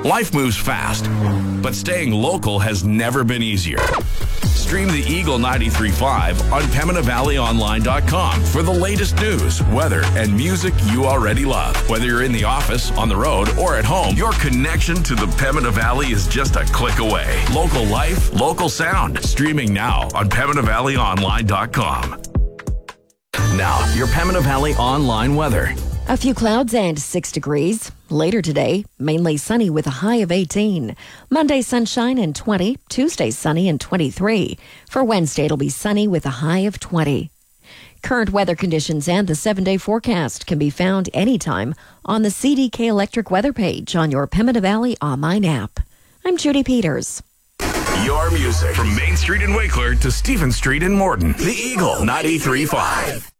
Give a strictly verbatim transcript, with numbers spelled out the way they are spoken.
Life moves fast, but staying local has never been easier. Stream the Eagle ninety-three point five on Pembina Valley Online dot com for the latest news, weather, and music you already love. Whether you're in the office, on the road, or at home, your connection to the Pembina Valley is just a click away. Local life, local sound. Streaming now on Pembina Valley Online dot com. Now, your Pembina Valley online weather. A few clouds and six degrees. Later today, mainly sunny with a high of eighteen. Monday, sunshine and twenty. Tuesday, sunny and twenty-three. For Wednesday, it'll be sunny with a high of twenty. Current weather conditions and the seven-day forecast can be found anytime on the C D K Electric weather page on your Pembina Valley online app. I'm Judy Peters. Your music from Main Street in Wakeler to Stephen Street in Morton. The Eagle ninety-three point five.